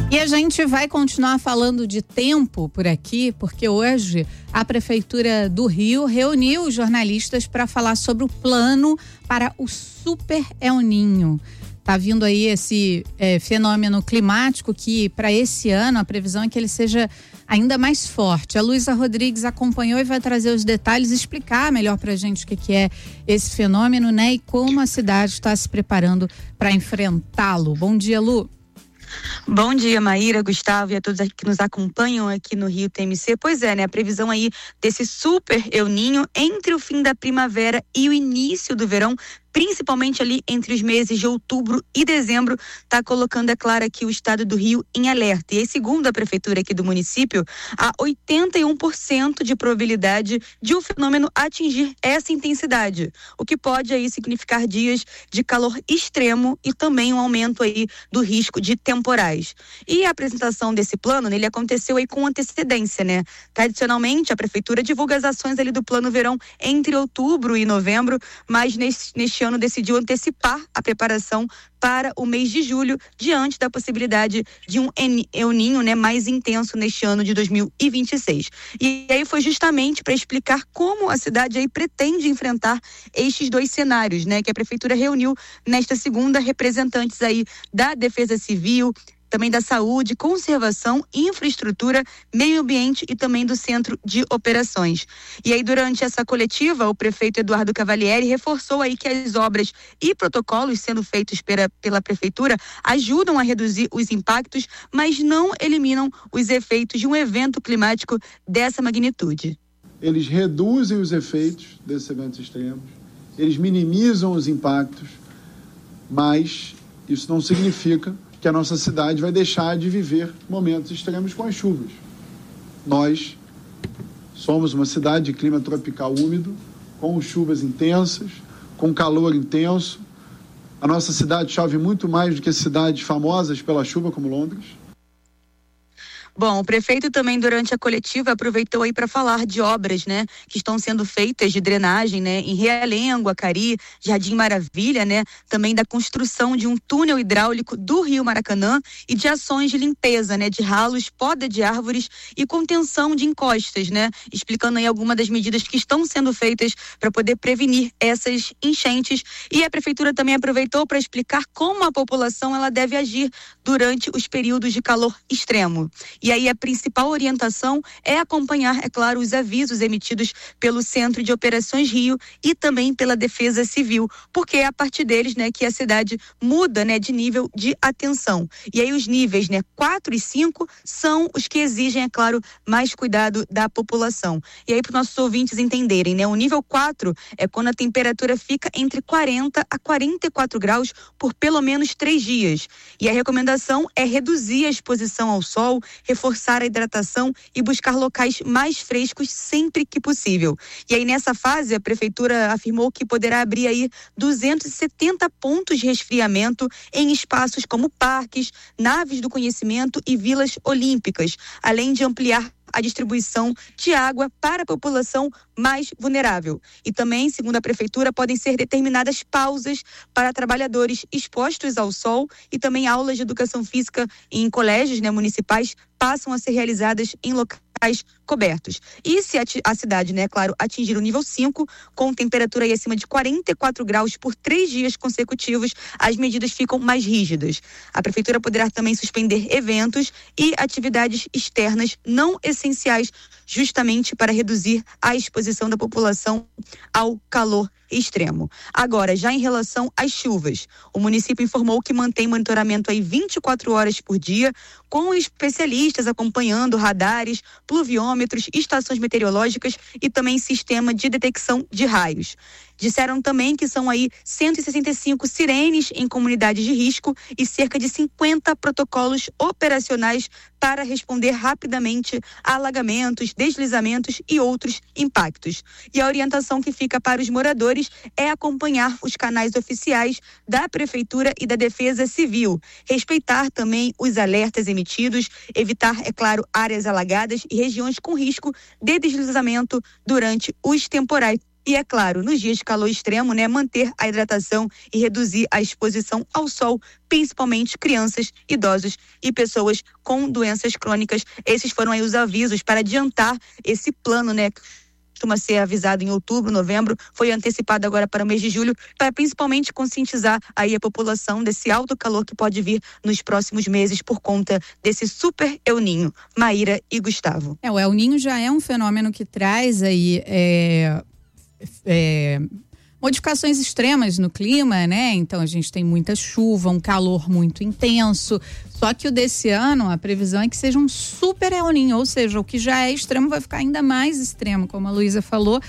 E a gente vai continuar falando de tempo por aqui, porque hoje a Prefeitura do Rio reuniu os jornalistas para falar sobre o plano para o Super El Niño. Tá vindo aí esse fenômeno climático que para esse ano a previsão é que ele seja ainda mais forte. A Luísa Rodrigues acompanhou e vai trazer os detalhes, explicar melhor pra gente o que é esse fenômeno, né? E como a cidade está se preparando para enfrentá-lo. Bom dia, Lu. Bom dia, Maíra, Gustavo e a todos que nos acompanham aqui no Rio TMC. Pois é, né? A previsão aí desse Super El Niño entre o fim da primavera e o início do verão, principalmente ali entre os meses de outubro e dezembro, está colocando, é claro, aqui o estado do Rio em alerta. E aí, segundo a prefeitura aqui do município, há 81% de probabilidade de o fenômeno atingir essa intensidade, o que pode aí significar dias de calor extremo e também um aumento aí do risco de temporais. E a apresentação desse plano, ele aconteceu aí com antecedência, né? Tradicionalmente, a prefeitura divulga as ações ali do plano verão entre outubro e novembro, mas neste ano decidiu antecipar a preparação para o mês de julho, diante da possibilidade de um El Niño, né, mais intenso neste ano de 2026. E aí foi justamente para explicar como a cidade aí pretende enfrentar estes dois cenários, né, que a prefeitura reuniu nesta segunda representantes aí da Defesa Civil, também da saúde, conservação, infraestrutura, meio ambiente e também do Centro de Operações. E aí, durante essa coletiva, o prefeito Eduardo Cavalieri reforçou aí que as obras e protocolos sendo feitos pela prefeitura ajudam a reduzir os impactos, mas não eliminam os efeitos de um evento climático dessa magnitude. Eles reduzem os efeitos desses eventos extremos, eles minimizam os impactos, mas isso não significa que a nossa cidade vai deixar de viver momentos extremos com as chuvas. Nós somos uma cidade de clima tropical úmido, com chuvas intensas, com calor intenso. A nossa cidade chove muito mais do que cidades famosas pela chuva, como Londres. Bom, o prefeito também, durante a coletiva, aproveitou aí para falar de obras, né, que estão sendo feitas de drenagem, né, em Realengo, Acari, Jardim Maravilha, né, também da construção de um túnel hidráulico do Rio Maracanã e de ações de limpeza, né, de ralos, poda de árvores e contenção de encostas, né, explicando aí algumas das medidas que estão sendo feitas para poder prevenir essas enchentes. E a prefeitura também aproveitou para explicar como a população ela deve agir durante os períodos de calor extremo. E aí a principal orientação é acompanhar, é claro, os avisos emitidos pelo Centro de Operações Rio e também pela Defesa Civil, porque é a partir deles, né, que a cidade muda, né, de nível de atenção. E aí os níveis, né, 4 e 5 são os que exigem, é claro, mais cuidado da população. E aí para os nossos ouvintes entenderem, né, o nível 4 é quando a temperatura fica entre 40 a 44 graus por pelo menos 3 dias. E a recomendação é reduzir a exposição ao sol, reforçar a hidratação e buscar locais mais frescos sempre que possível. E aí nessa fase a prefeitura afirmou que poderá abrir aí 270 pontos de resfriamento em espaços como parques, naves do conhecimento e vilas olímpicas, além de ampliar a distribuição de água para a população mais vulnerável. E também, segundo a prefeitura, podem ser determinadas pausas para trabalhadores expostos ao sol e também aulas de educação física em colégios, né, municipais passam a ser realizadas em locais cobertos. E se a cidade, né, claro, atingir o nível 5, com temperatura aí acima de 44 graus por 3 dias consecutivos, as medidas ficam mais rígidas. A prefeitura poderá também suspender eventos e atividades externas não essenciais, justamente para reduzir a exposição da população ao calor extremo. Agora, já em relação às chuvas, o município informou que mantém monitoramento aí 24 horas por dia, com especialistas acompanhando radares, pluviômetros, estações meteorológicas e também sistema de detecção de raios. Disseram também que são aí 165 sirenes em comunidades de risco e cerca de 50 protocolos operacionais para responder rapidamente a alagamentos, deslizamentos e outros impactos. E a orientação que fica para os moradores é acompanhar os canais oficiais da Prefeitura e da Defesa Civil, respeitar também os alertas emitidos, evitar, é claro, áreas alagadas e regiões com risco de deslizamento durante os temporais E é claro, nos dias de calor extremo, né, manter a hidratação e reduzir a exposição ao sol, principalmente crianças, idosos e pessoas com doenças crônicas. Esses foram aí os avisos para adiantar esse plano, né, que costuma ser avisado em outubro, novembro, foi antecipado agora para o mês de julho, para principalmente conscientizar aí a população desse alto calor que pode vir nos próximos meses por conta desse super El Niño. Maíra e Gustavo. O El Niño já é um fenômeno que traz aí modificações extremas no clima, né? Então a gente tem muita chuva, um calor muito intenso. Só que o desse ano, a previsão é que seja um super El Niño, ou seja, o que já é extremo vai ficar ainda mais extremo, como a Luísa falou.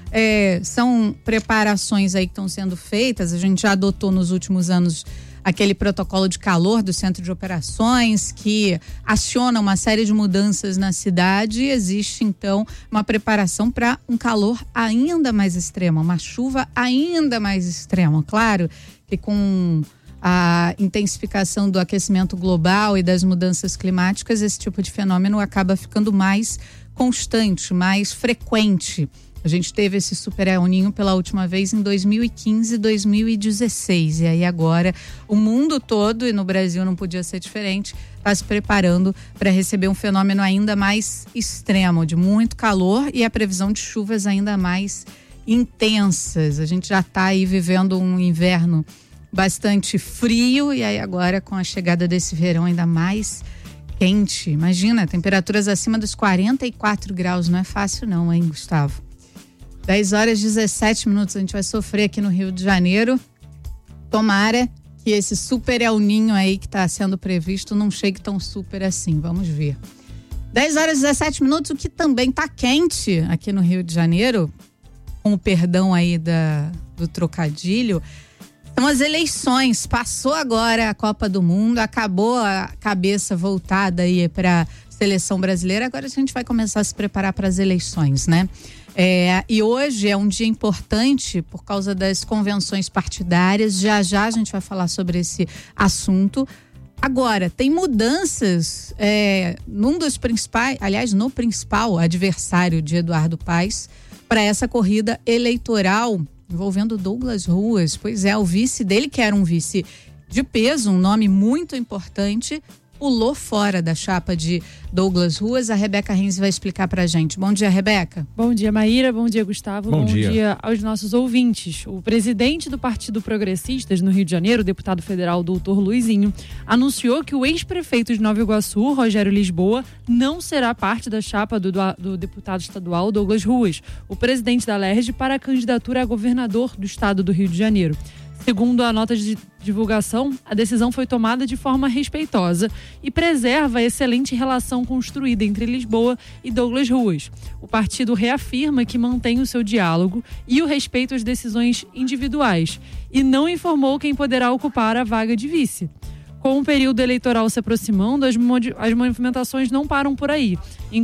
São preparações aí que estão sendo feitas. A gente já adotou nos últimos anos aquele protocolo de calor do Centro de Operações que aciona uma série de mudanças na cidade. Existe então uma preparação para um calor ainda mais extremo, uma chuva ainda mais extrema. Claro que com a intensificação do aquecimento global e das mudanças climáticas, esse tipo de fenômeno acaba ficando mais constante, mais frequente. A gente teve esse super El Niño pela última vez em 2015 e 2016. E aí agora o mundo todo, e no Brasil não podia ser diferente, está se preparando para receber um fenômeno ainda mais extremo, de muito calor e a previsão de chuvas ainda mais intensas. A gente já está aí vivendo um inverno bastante frio e aí agora com a chegada desse verão ainda mais quente. Imagina, temperaturas acima dos 44 graus. Não é fácil não, hein, Gustavo? 10 horas e 17 minutos, a gente vai sofrer aqui no Rio de Janeiro. Tomara que esse super El Niño aí que está sendo previsto não chegue tão super assim, vamos ver. 10 horas e 17 minutos, o que também está quente aqui no Rio de Janeiro, com o perdão aí do trocadilho, são as eleições. Passou agora a Copa do Mundo, acabou a cabeça voltada aí para a seleção brasileira, agora a gente vai começar a se preparar para as eleições, né? E hoje é um dia importante por causa das convenções partidárias. Já a gente vai falar sobre esse assunto. Agora, tem mudanças num dos principais, aliás, no principal adversário de Eduardo Paes para essa corrida eleitoral envolvendo Douglas Ruas. Pois é, o vice dele, que era um vice de peso, um nome muito importante, pulou fora da chapa de Douglas Ruas. A Rebeca Renzi vai explicar pra gente. Bom dia, Rebeca. Bom dia, Maíra. Bom dia, Gustavo. Bom dia aos nossos ouvintes. O presidente do Partido Progressistas no Rio de Janeiro, o deputado federal doutor Luizinho, anunciou que o ex-prefeito de Nova Iguaçu, Rogério Lisboa, não será parte da chapa do deputado estadual Douglas Ruas, o presidente da LERJ, para a candidatura a governador do estado do Rio de Janeiro. Segundo a nota de divulgação, a decisão foi tomada de forma respeitosa e preserva a excelente relação construída entre Lisboa e Douglas Ruas. O partido reafirma que mantém o seu diálogo e o respeito às decisões individuais e não informou quem poderá ocupar a vaga de vice. Com o período eleitoral se aproximando, as movimentações não param por aí.